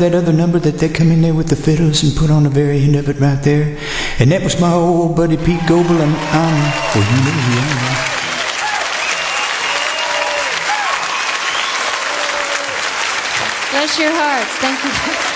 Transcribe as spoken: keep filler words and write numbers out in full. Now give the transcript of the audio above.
that other number that they come in there with the fiddles and put on the very end of it right there. And that was my old buddy Pete Goebel, and um, well, you know who I am. Bless your hearts. Thank you.